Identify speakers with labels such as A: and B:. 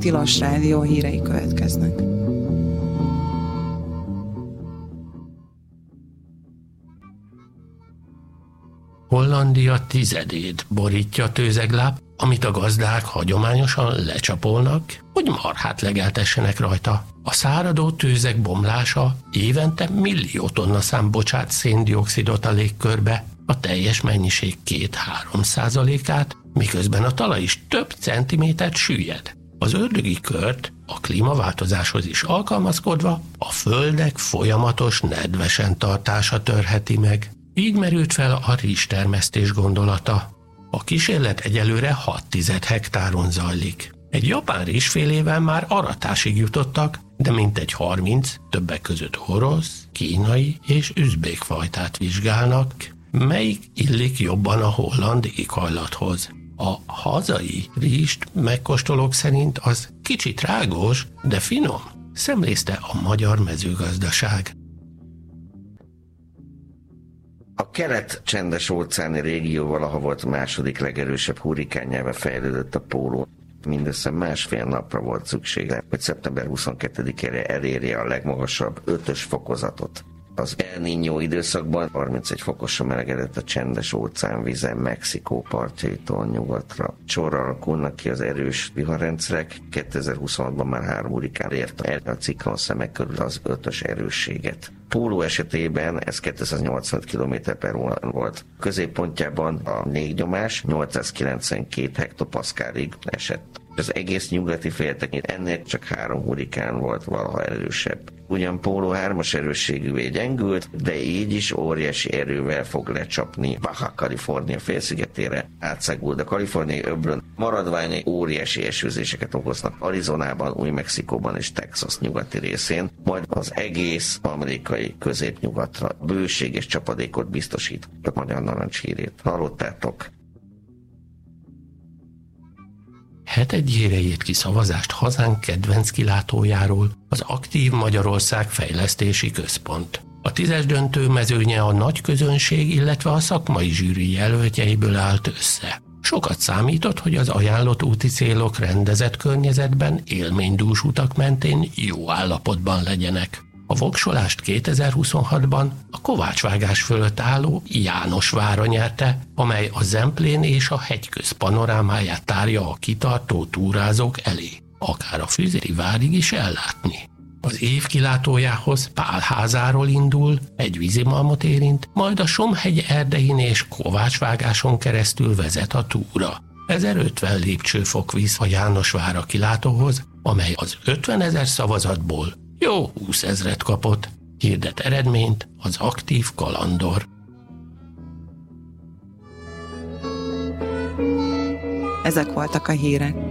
A: Tilos Rádió hírei következnek.
B: Hollandia tizedét borítja tőzegláb, amit a gazdák hagyományosan lecsapolnak, hogy marhát legeltessenek rajta. A száradó tőzeg bomlása évente millió tonna szám bocsát szén-dioxidot a légkörbe, a teljes mennyiség 2-3%-át, miközben a talaj is több centimétert süllyed. Az ördögi kört a klímaváltozáshoz is alkalmazkodva a földek folyamatos nedvesen tartása törheti meg. Így merült fel a rizstermesztés gondolata. A kísérlet egyelőre 6 hektáron zajlik. Egy japán rizsfélével már aratásig jutottak, de mintegy 30, többek között orosz, kínai és üzbék fajtát vizsgálnak, melyik illik jobban a holland éghajlathoz. A hazai rizst megkóstolók szerint az kicsit rágós, de finom, szemlézte a magyar mezőgazdaság.
C: A kelet-csendes-óceáni régió valaha volt a második legerősebb hurrikánjává fejlődött a póló. Mindössze másfél napra volt szüksége, hogy szeptember 22-ére elérje a legmagasabb 5-ös fokozatot. Az El Niño időszakban 31 fokosra melegedett a csendes óceán vize Mexikó partjaitól nyugatra. Sorra alakulnak ki az erős viharrendszerek, 2026-ban már 3 hurrikán érte el a ciklon szemek körül az 5-ös erősséget. Póló esetében ez 285 km/h volt. Középpontjában a légnyomás 892 hektopaszkálig esett. Az egész nyugati féltekén ennél csak 3 hurrikán volt valaha erősebb. Ugyan Póló 3-as erősségűvé gyengült, de így is óriási erővel fog lecsapni Baja California félszigetére, átszáguld a kaliforniai öblön, maradványai óriási esőzéseket okoznak Arizonában, Új-Mexikóban és Texas nyugati részén, majd az egész amerikai középnyugatra bőséges csapadékot biztosít. A Magyar Narancs hírét hallottátok.
B: Hetedjére írt ki szavazást hazánk kedvenc kilátójáról, az Aktív Magyarország Fejlesztési Központ. A 10-es döntő mezőnye a nagy közönség, illetve a szakmai zsűri jelöltjeiből állt össze. Sokat számított, hogy az ajánlott úti célok rendezett környezetben, élménydús utak mentén jó állapotban legyenek. A voksolást 2026-ban a kovácsvágás fölött álló Jánosvára nyerte, amely a Zemplén és a hegyköz panorámáját tárja a kitartó túrázók elé, akár a Füzéri várig is ellátni. Az év kilátójához Pálházáról indul, egy vízimalmot érint, majd a Somhegy erdein és kovácsvágáson keresztül vezet a túra. 1050 lépcsőfok visz a Jánosvára kilátóhoz, amely az 50 000 szavazatból jó 20 000 kapott, hirdet eredményt az Aktív Kalandor.
A: Ezek voltak a hírek.